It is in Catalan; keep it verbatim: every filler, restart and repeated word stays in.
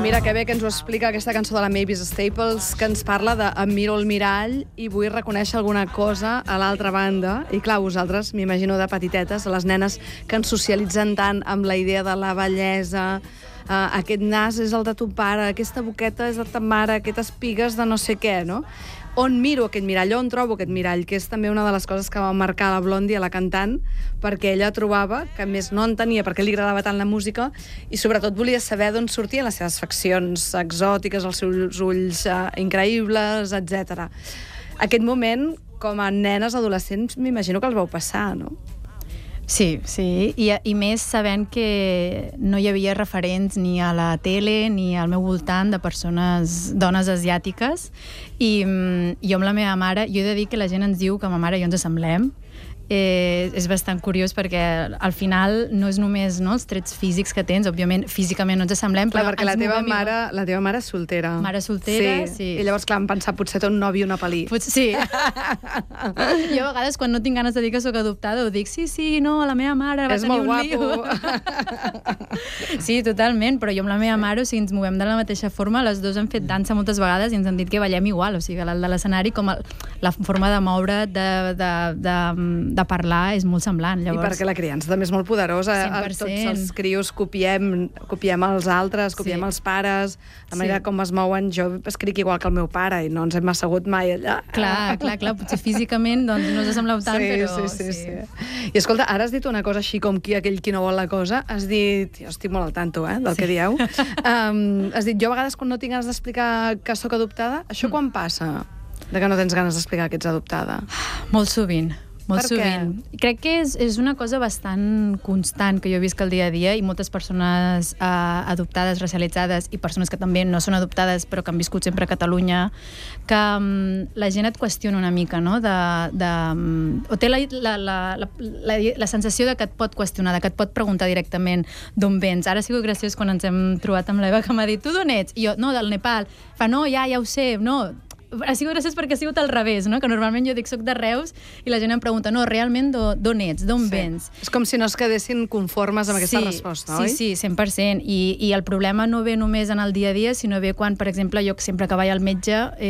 mira que bé que ens ho explica aquesta cançó de la Mavis Staples, que ens parla de em miro al mirall i vull reconèixer alguna cosa a l'altra banda. I clar, vosaltres, m'imagino de petitetes, les nenes que ens socialitzen tant amb la idea de la bellesa, uh, aquest nas és el de tu pare, aquesta boqueta és de ta mare, aquestes pigues de no sé què, no? On miro aquest mirall, on trobo aquest mirall, que és també una de les coses que va marcar la Blondie, a la cantant, perquè ella trobava que més no entenia per què li agradava tant la música i sobretot volia saber d'on sortien les seves faccions exòtiques, els seus ulls uh, increïbles, etcètera. Aquest moment, com a nenes adolescents, m'imagino que els vau passar, no? Sí, sí, I, i més sabent que no hi havia referents ni a la tele ni al meu voltant de persones, dones asiàtiques, i jo amb la meva mare, jo he de dir que la gent ens diu que ma mare i jo ens assemblem. Eh, és bastant curiós perquè al final no és només, no, els trets físics que tens, òbviament físicament no ens assemblem, clar, però perquè la teva, mare, la teva mare és soltera. Mare soltera, sí. sí. I llavors, clar, em pensava, potser té un nòvio o una pel·li. Potser, sí. Jo a vegades, quan no tinc ganes de dir que sóc adoptada, ho dic, sí, sí, no, la meva mare va és tenir un lío. Sí, totalment, però jo amb la meva mare, o sigui, ens movem de la mateixa forma, les dues hem fet dansa moltes vegades i ens han dit que ballem igual, o sigui, l'alt de l'escenari, com el, la forma de moure, de, de, de, de parlar, és molt semblant. Llavors... I perquè la criança també és molt poderosa. cent per cent. Tots els crios copiem, copiem els altres, copiem sí. els pares, la manera sí. com es mouen. Jo escric igual que el meu pare i no ens hem assegut mai allà. Clar, clar, clar. Potser físicament doncs, no us assembleu tant, sí, però... Sí, sí, sí, sí. I escolta, ara has dit una cosa així com qui aquell qui no vol la cosa. Has dit... Jo estic molt al tanto, eh, del sí. que dieu. Um, has dit, jo a vegades quan no tinc ganes d'explicar que sóc adoptada, això mm. quan passa? De que no tens ganes d'explicar que ets adoptada? Molt sovint. Molt per sovint. Què? Crec que és, és una cosa bastant constant que jo visc el dia a dia i moltes persones eh, adoptades, racialitzades i persones que també no són adoptades però que han viscut sempre a Catalunya, que um, la gent et qüestiona una mica, no? De, de, um, o té la, la, la, la, la, la sensació de que et pot qüestionar, de que et pot preguntar directament d'on vens. Ara ha sigut graciós quan ens hem trobat amb l'Eva que m'ha dit, tu d'on ets? I jo, no, del Nepal. Fa, no, ja, ja ho sé, no... Ha sigut gràcies perquè ha sigut al revés, no? Que normalment jo dic soc de Reus i la gent em pregunta, no, realment d'on ets, d'on sí. vens? És com si no es quedessin conformes amb aquesta sí, resposta, sí, oi? Sí, sí, cent per cent. I, I el problema no ve només en el dia a dia, sinó ve quan, per exemple, jo sempre que vaig al metge